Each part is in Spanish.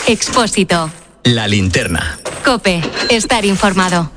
Expósito. La linterna. COPE. Estar informado.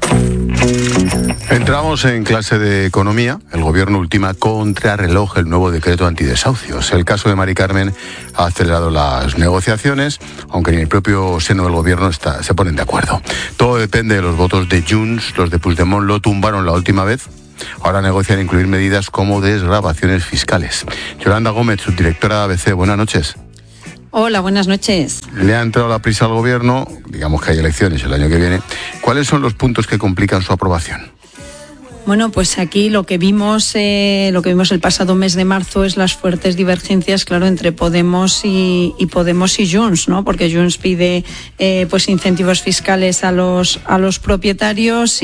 Entramos en clase de economía. El gobierno ultima contrarreloj el nuevo decreto antidesahucios. El caso de Mari Carmen ha acelerado las negociaciones, aunque en el propio seno del gobierno se ponen de acuerdo. Todo depende de los votos de Junts. Los de Puigdemont lo tumbaron la última vez. Ahora negocian incluir medidas como desgravaciones fiscales. Yolanda Gómez, subdirectora de ABC, buenas noches. Hola, buenas noches. Le ha entrado la prisa al gobierno, digamos que hay elecciones el año que viene. ¿Cuáles son los puntos que complican su aprobación? Bueno, pues aquí lo que vimos el pasado mes de marzo es las fuertes divergencias, claro, entre Podemos y Junts, ¿no? Porque Junts pide pues incentivos fiscales a los propietarios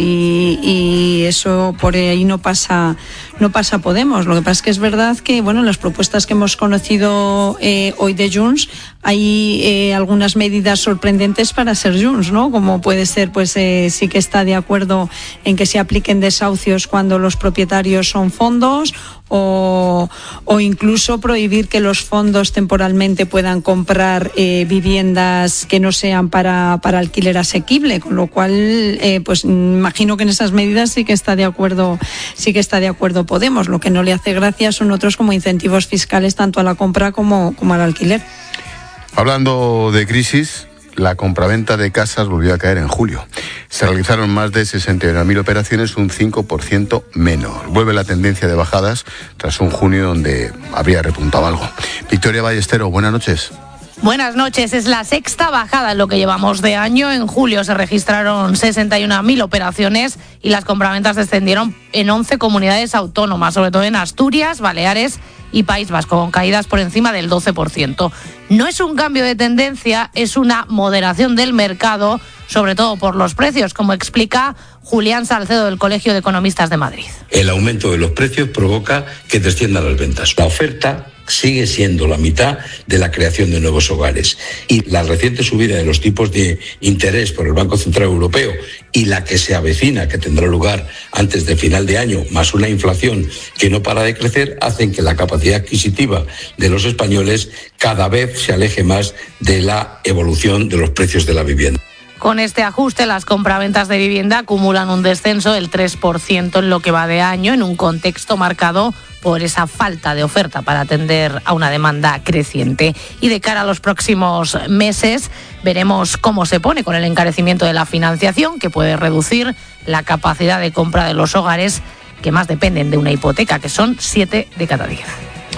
y eso por ahí no pasa Podemos. Lo que pasa es que es verdad que, bueno, en las propuestas que hemos conocido hoy de Junts hay algunas medidas sorprendentes para ser Junts, ¿no? Como puede ser, pues sí que está de acuerdo en que se apliquen desahucios cuando los propietarios son fondos o incluso prohibir que los fondos temporalmente puedan comprar viviendas que no sean para alquiler asequible, con lo cual pues imagino que en esas medidas sí que está de acuerdo Podemos. Lo que no le hace gracia son otros como incentivos fiscales tanto a la compra como al alquiler. Hablando de crisis, la compraventa de casas volvió a caer en julio. Se realizaron más de 61.000 operaciones, un 5% menos. Vuelve la tendencia de bajadas tras un junio donde habría repuntado algo. Victoria Ballestero, buenas noches. Buenas noches. Es la sexta bajada en lo que llevamos de año. En julio se registraron 61.000 operaciones y las compraventas descendieron en 11 comunidades autónomas, sobre todo en Asturias, Baleares y País Vasco, con caídas por encima del 12%. No es un cambio de tendencia, es una moderación del mercado, sobre todo por los precios, como explica Julián Salcedo del Colegio de Economistas de Madrid. El aumento de los precios provoca que desciendan las ventas. La oferta sigue siendo la mitad de la creación de nuevos hogares. Y la reciente subida de los tipos de interés por el Banco Central Europeo y la que se avecina, que tendrá lugar antes de final de año, más una inflación que no para de crecer, hacen que la capacidad adquisitiva de los españoles cada vez se aleje más de la evolución de los precios de la vivienda. Con este ajuste, las compraventas de vivienda acumulan un descenso del 3% en lo que va de año, en un contexto marcado por esa falta de oferta para atender a una demanda creciente. Y de cara a los próximos meses, veremos cómo se pone con el encarecimiento de la financiación, que puede reducir la capacidad de compra de los hogares que más dependen de una hipoteca, que son 7 de cada 10.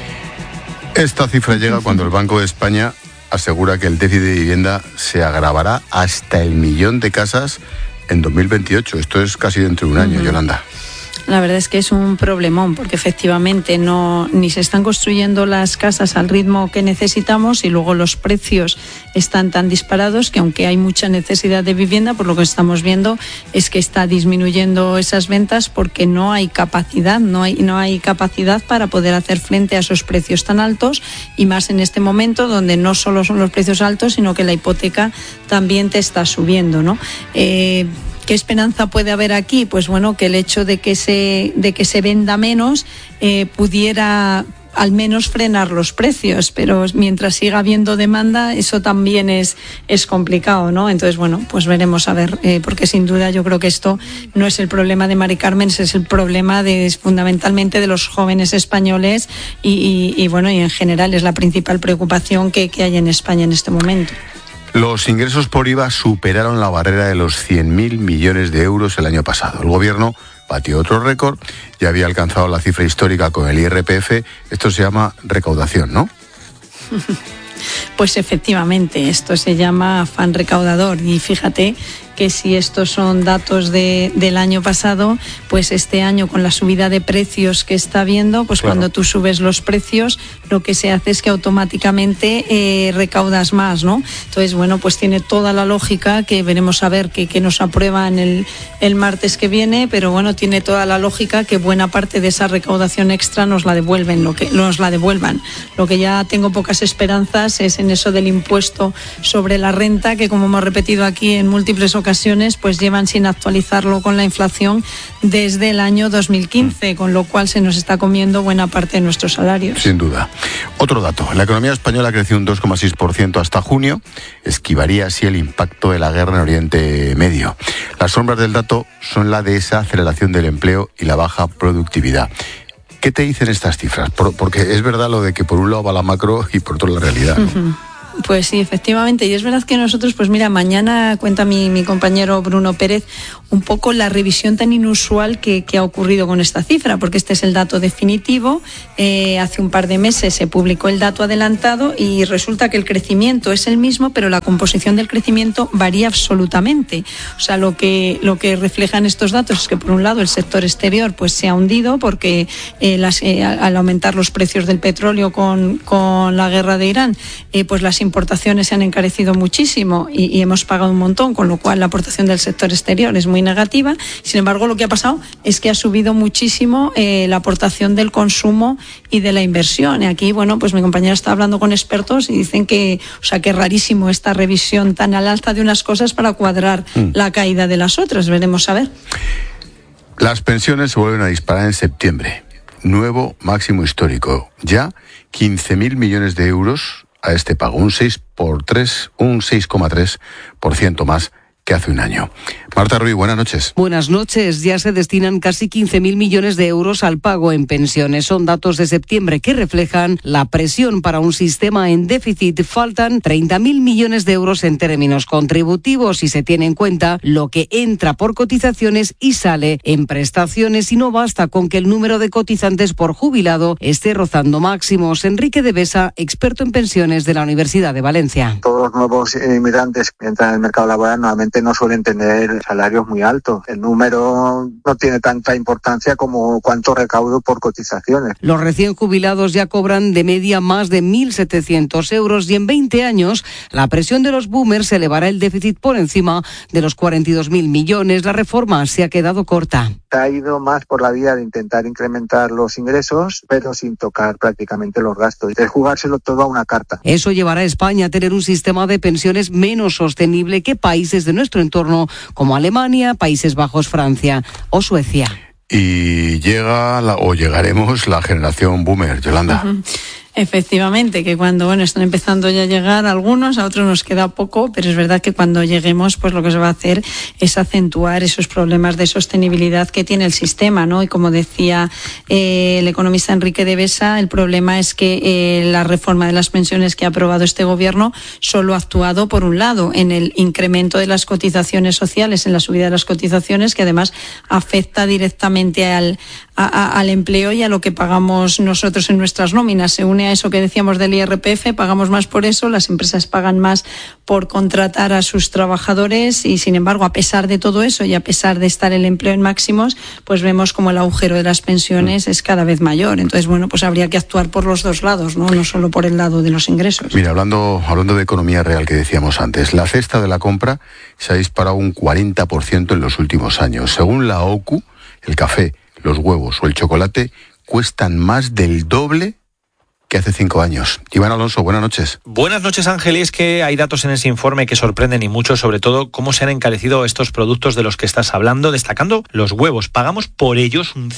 Esta cifra llega cuando el Banco de España asegura que el déficit de vivienda se agravará hasta el 1.000.000 de casas en 2028. Esto es casi dentro de un año, Yolanda. La verdad es que es un problemón, porque efectivamente ni se están construyendo las casas al ritmo que necesitamos y luego los precios están tan disparados que aunque hay mucha necesidad de vivienda, por lo que estamos viendo es que está disminuyendo esas ventas porque no hay capacidad, no hay capacidad para poder hacer frente a esos precios tan altos, y más en este momento donde no solo son los precios altos, sino que la hipoteca también te está subiendo, ¿no? ¿Qué esperanza puede haber aquí? Pues bueno, que el hecho de que se venda menos pudiera al menos frenar los precios, pero mientras siga habiendo demanda, eso también es complicado, ¿no? Entonces, bueno, pues veremos a ver, porque sin duda yo creo que esto no es el problema de Mari Carmen, es el problema fundamentalmente de los jóvenes españoles y bueno, y en general es la principal preocupación que hay en España en este momento. Los ingresos por IVA superaron la barrera de los 100.000 millones de euros el año pasado. El gobierno batió otro récord, ya había alcanzado la cifra histórica con el IRPF. Esto se llama recaudación, ¿no? Pues efectivamente, esto se llama afán recaudador y fíjate que si estos son datos del año pasado, pues este año con la subida de precios que está habiendo, pues claro, cuando tú subes los precios, lo que se hace es que automáticamente recaudas más, ¿no? Entonces, bueno, pues tiene toda la lógica, que veremos a ver que nos aprueban el martes que viene, pero bueno, tiene toda la lógica que buena parte de esa recaudación extra nos la devuelvan. Lo que ya tengo pocas esperanzas es en eso del impuesto sobre la renta, que como hemos repetido aquí en múltiples ocasiones, ocasiones pues llevan sin actualizarlo con la inflación desde el año 2015, con lo cual se nos está comiendo buena parte de nuestros salarios. Sin duda. Otro dato, la economía española creció un 2,6% hasta junio, esquivaría así el impacto de la guerra en Oriente Medio. Las sombras del dato son la de esa aceleración del empleo y la baja productividad. ¿Qué te dicen estas cifras? Porque es verdad lo de que por un lado va la macro y por otro la realidad, ¿no? Pues sí, efectivamente. Y es verdad que nosotros, pues mira, mañana cuenta mi compañero Bruno Pérez un poco la revisión tan inusual que ha ocurrido con esta cifra, porque este es el dato definitivo. Hace un par de meses se publicó el dato adelantado y resulta que el crecimiento es el mismo, pero la composición del crecimiento varía absolutamente. O sea, lo que reflejan estos datos es que, por un lado, el sector exterior pues se ha hundido porque al aumentar los precios del petróleo con la guerra de Irán, pues las importaciones se han encarecido muchísimo y hemos pagado un montón, con lo cual la aportación del sector exterior es muy negativa. Sin embargo, lo que ha pasado es que ha subido muchísimo la aportación del consumo y de la inversión. Y aquí, bueno, pues mi compañera está hablando con expertos y dicen que es rarísimo esta revisión tan al alza de unas cosas para cuadrar la caída de las otras. Veremos a ver. Las pensiones se vuelven a disparar en septiembre. Nuevo máximo histórico. Ya 15.000 millones de euros a este pago, un 6,3% más que hace un año. Marta Ruiz, buenas noches. Buenas noches. Ya se destinan casi 15.000 millones de euros al pago en pensiones. Son datos de septiembre que reflejan la presión para un sistema en déficit. Faltan 30.000 millones de euros en términos contributivos y se tiene en cuenta lo que entra por cotizaciones y sale en prestaciones, y no basta con que el número de cotizantes por jubilado esté rozando máximos. Enrique de Besa, experto en pensiones de la Universidad de Valencia. Todos los nuevos inmigrantes que entran en el mercado laboral normalmente no suelen tener salarios muy altos. El número no tiene tanta importancia como cuánto recaudo por cotizaciones. Los recién jubilados ya cobran de media más de 1.700 euros y en 20 años la presión de los boomers elevará el déficit por encima de los 42.000 millones. La reforma se ha quedado corta. Ha ido más por la vía de intentar incrementar los ingresos, pero sin tocar prácticamente los gastos. Es jugárselo todo a una carta. Eso llevará a España a tener un sistema de pensiones menos sostenible que países de nuestro entorno como Alemania, Países Bajos, Francia o Suecia. Y llegaremos la generación boomer, Yolanda. Efectivamente, que cuando están empezando ya a llegar algunos, a otros nos queda poco, pero es verdad que cuando lleguemos, pues lo que se va a hacer es acentuar esos problemas de sostenibilidad que tiene el sistema, ¿no? Y como decía el economista Enrique de Besa, el problema es que la reforma de las pensiones que ha aprobado este gobierno solo ha actuado, por un lado, en el incremento de las cotizaciones sociales, en la subida de las cotizaciones, que además afecta directamente al empleo y a lo que pagamos nosotros en nuestras nóminas. Se une a eso que decíamos del IRPF, pagamos más por eso, las empresas pagan más por contratar a sus trabajadores y, sin embargo, a pesar de todo eso y a pesar de estar el empleo en máximos, pues vemos como el agujero de las pensiones es cada vez mayor. Entonces, bueno, pues habría que actuar por los dos lados, no solo por el lado de los ingresos. Mira, hablando de economía real que decíamos antes, la cesta de la compra se ha disparado un 40% en los últimos años. Según la OCU, el café, los huevos o el chocolate cuestan más del doble que hace 5 años. Iván Alonso, buenas noches. Buenas noches, Ángel. Y es que hay datos en ese informe que sorprenden y mucho, sobre todo cómo se han encarecido estos productos de los que estás hablando, destacando los huevos. Pagamos por ellos un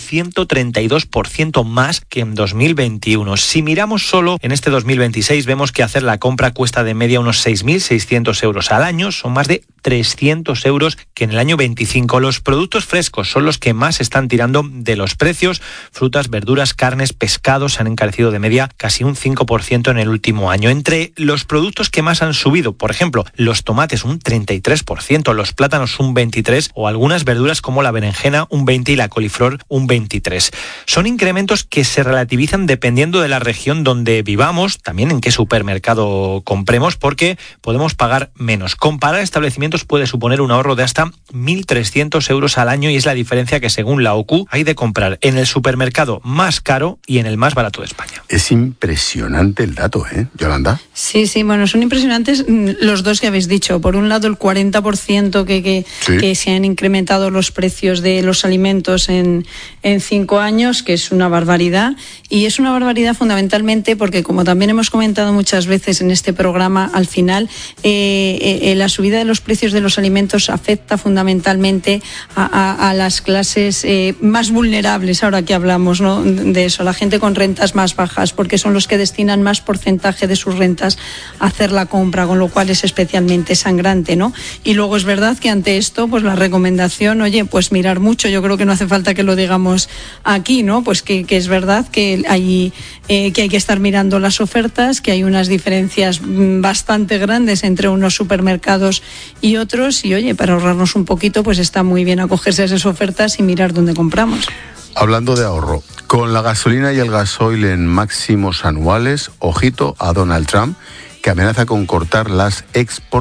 132% más que en 2021. Si miramos solo en este 2026, vemos que hacer la compra cuesta de media unos 6.600 euros al año. Son más de 300 euros que en el año 25. Los productos frescos son los que más están tirando de los precios. Frutas, verduras, carnes, pescados se han encarecido de media casi un 5% en el último año. Entre los productos que más han subido, por ejemplo, los tomates un 33%, los plátanos un 23% o algunas verduras como la berenjena un 20% y la coliflor un 23%. Son incrementos que se relativizan dependiendo de la región donde vivamos, también en qué supermercado compremos, porque podemos pagar menos. Comparar establecimientos puede suponer un ahorro de hasta 1.300 euros al año y es la diferencia que, según la OCU, hay de comprar en el supermercado más caro y en el más barato de España. Es impresionante el dato, Yolanda. Sí, bueno, son impresionantes los dos que habéis dicho. Por un lado, el 40% que se han incrementado los precios de los alimentos en 5 años, que es una barbaridad. Y es una barbaridad fundamentalmente porque, como también hemos comentado muchas veces en este programa, al final la subida de los precios de los alimentos afecta fundamentalmente a las clases más vulnerables, ahora que hablamos, ¿no?, de eso, la gente con rentas más bajas, porque son los que destinan más porcentaje de sus rentas a hacer la compra, con lo cual es especialmente sangrante, ¿no? Y luego es verdad que ante esto, pues la recomendación, pues mirar mucho, yo creo que no hace falta que lo digamos aquí, ¿no? Pues que es verdad que hay que estar mirando las ofertas, que hay unas diferencias bastante grandes entre unos supermercados y otros, y para ahorrarnos un poquito, pues está muy bien acogerse a esas ofertas y mirar dónde compramos. Hablando de ahorro, con la gasolina y el gasoil en máximos anuales, ojito a Donald Trump, que amenaza con cortar las exportaciones